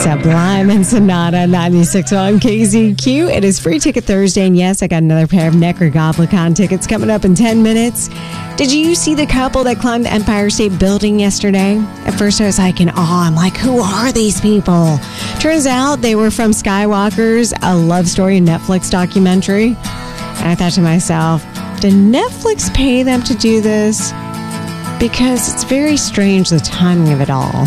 Sublime and Sonata, 96.1 KZQ. It is Free Ticket Thursday, and yes, I got another pair of Necker-Goblikon tickets coming up in 10 minutes. Did you see the couple that climbed the Empire State Building yesterday? At first, I was like in awe. I'm like, who are these people? Turns out they were from Skywalker's A Love Story Netflix documentary. And I thought to myself, did Netflix pay them to do this? Because it's very strange, the timing of it all.